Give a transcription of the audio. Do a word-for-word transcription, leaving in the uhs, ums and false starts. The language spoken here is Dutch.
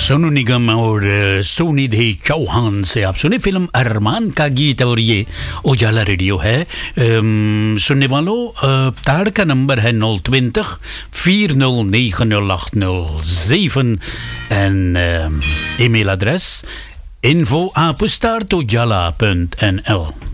सोनू निगम और सोनिधि चौहान से आप सुने फिल्म अरमान का गीत। और ये उजाला रेडियो है। सुनने वालों, ताड़ का नंबर है nul twintig vier nul negen nul acht nul zeven en uh, e-mailadres info apenstaartujala punt n l.